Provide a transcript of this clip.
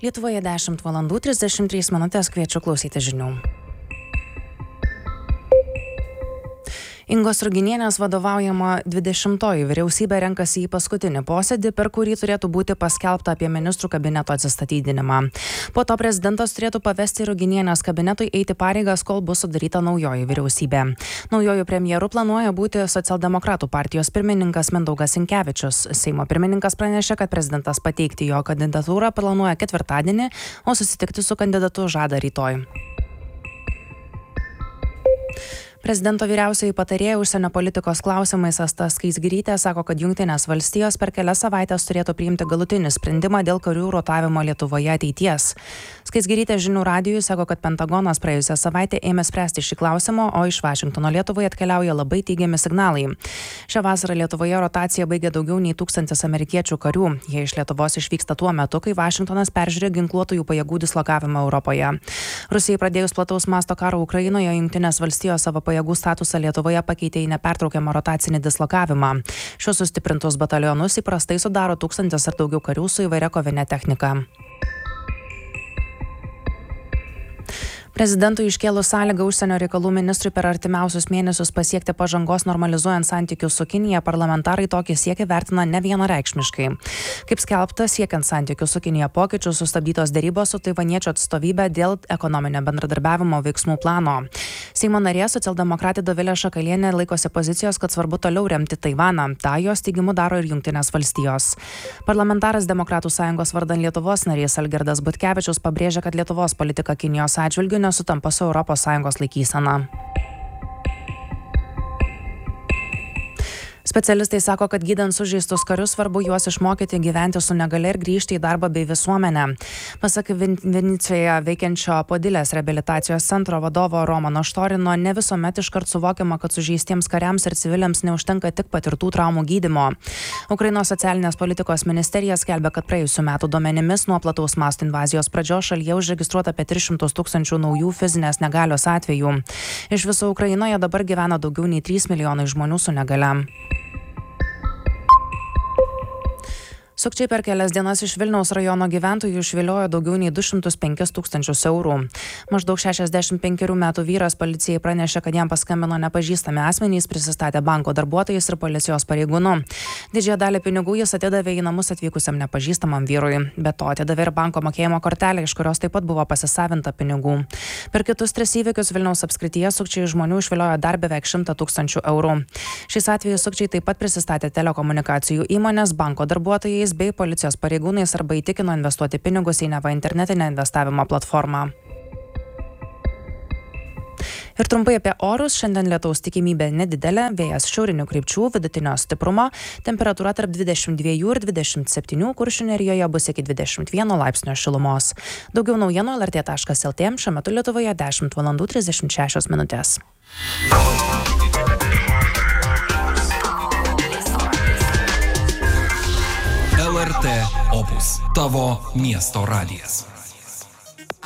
Lietuvoje 10:33 kviečiu klausyti žinių. Ingos Ruginienės vadovaujama 20-oji vyriausybė renkasi į paskutinį posėdį, per kurį turėtų būti paskelbta apie ministrų kabineto atsistatydinimą. Po to prezidentas turėtų pavesti Ruginienės kabinetui eiti pareigas, kol bus sudaryta naujoji vyriausybė. Naujojų premjerų planuoja būti socialdemokratų partijos pirmininkas Mindaugas Sinkevičius. Seimo pirmininkas pranešė, kad prezidentas pateikti jo kandidatūrą planuoja ketvirtadienį, o susitikti su kandidatu žada rytoj. Prezidento vyriausioji patarėja užsienio politikos klausimais Asta Skaisgirytė sako, kad Jungtinės valstijos per kelias savaitės turėtų priimti galutinį sprendimą dėl karių rotavimo Lietuvoje ateities. Skaisgirytė žinių radijui sako, kad Pentagonas praėjusią savaitę ėmė spręsti šį klausimą, o iš Vašingtono Lietuvai atkeliauja labai teigiami signalai. Šią vasarą Lietuvoje rotaciją baigė daugiau nei 1000 amerikiečių karių. Jie iš Lietuvos išvyksta tuo metu, kai Vašingtonas peržiūrė ginkluotųjų pajėgų dislokavimą Europoje. Rusijai pradėjus plataus masto karo Ukrainoje, Jungtinės valstijos savo pajėgų statusą Lietuvoje pakeitė į nepertraukiamą rotacinį dislokavimą. Šios sustiprintus batalionus įprastai sudaro 1000 ar daugiau karių su įvairia kovinė technika. Prezidentui iškėlus sąlygą užsienio reikalų ministrui per artimiausius mėnesius pasiekti pažangos normalizuojant santykius su Kinija, parlamentarai tokį siekį vertina nevienareikšmiškai. Kaip skelbta, siekiant santykių su Kinija pokyčių, sustabdytos dėrybos su taivaniečių atstovybė dėl ekonominio bendradarbiavimo veiksmų plano. Seimo narė socialdemokratė Dovilė Šakalienė laikosi pozicijos, kad svarbu toliau remti Taivaną. Ta jos teigimu daro ir Jungtinės valstijos. Parlamentaras Demokratų sąjungos vardan Lietuvos narys Algirdas Butkevičius pabrėžia, kad Lietuvos politika Kinijos atžvilgiu nesutampa su ES laikysena. Specialistai sako, kad gydant sužeistus karius svarbu juos išmokyti gyventi su negalia ir grįžti į darbą bei visuomenę. Pasak Venecijoje veikiančio Podilės reabilitacijos centro vadovo Romano Štorino, ne visuomet iškart suvokiama, kad sužeistiems kariams ir civiliams neužtenka tik patirtų traumų gydymo. Ukrainos socialinės politikos ministerija skelbia, kad praėjusių metų duomenimis nuo plataus masto invazijos pradžios šalyje užregistruota apie 300 000 naujų fizinės negalios atvejų. Iš viso Ukrainoje dabar gyvena daugiau nei 3 milijonai žmonių su negalia. Sukčiai per kelias dienas iš Vilniaus rajono gyventojų išviliojo daugiau nei 205 000 eurų. Maždaug 65 metų vyras policijai pranešė, kad jam paskambino nepažįstami asmenys, prisistatė banko darbuotojais ir policijos pareigūnu. Didžiąją dalį pinigų jis atidavė į namus atvykusiam nepažįstamam vyrui. Be to atidavė ir banko mokėjimo kortelę, iš kurios taip pat buvo pasisavinta pinigų. Per kitus 3 įvykius Vilniaus apskrityje sukčiai žmonių išviliojo dar beveik 100 000 eurų. Šiais atvejais sukčiai taip pat prisistatė telekomunikacijų įmonės, banko darbuotojais bei policijos pareigūnais arba įtikino investuoti pinigus į neva internetinę investavimo platformą. Ir trumpai apie orus. Šiandien lietaus tikimybė nedidelė, vėjas šiaurinių krypčių, vidutinio stiprumo, temperatūra tarp 22 ir 27, Kuršių nerijoje bus iki 21 laipsnio šilumos. Daugiau naujienų LRT.lt, šiuo metu Lietuvoje 10:36. LRT Opus, tavo miesto radijas.